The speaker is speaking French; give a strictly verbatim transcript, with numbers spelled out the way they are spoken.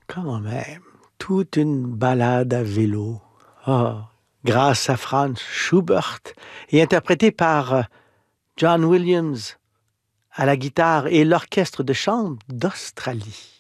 Quand même, toute une balade à vélo. Oh, grâce à Franz Schubert et interprétée par euh, John Williams à la guitare et l'orchestre de chambre d'Australie.